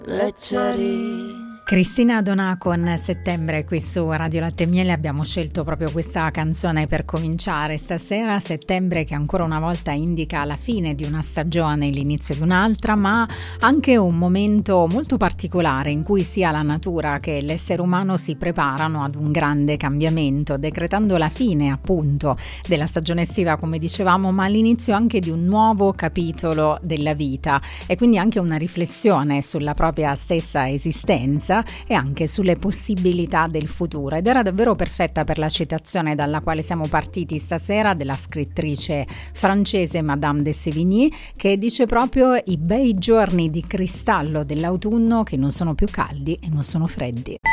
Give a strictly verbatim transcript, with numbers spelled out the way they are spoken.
leggeri. Cristina Donà con Settembre qui su Radio Latte e Miele. Abbiamo scelto proprio questa canzone per cominciare stasera. Settembre che ancora una volta indica la fine di una stagione e l'inizio di un'altra, ma anche un momento molto particolare in cui sia la natura che l'essere umano si preparano ad un grande cambiamento, decretando la fine appunto della stagione estiva, come dicevamo, ma l'inizio anche di un nuovo capitolo della vita e quindi anche una riflessione sulla propria stessa esistenza e anche sulle possibilità del futuro. Ed era davvero perfetta per la citazione dalla quale siamo partiti stasera, della scrittrice francese Madame de Sévigné, che dice proprio: i bei giorni di cristallo dell'autunno che non sono più caldi e non sono freddi.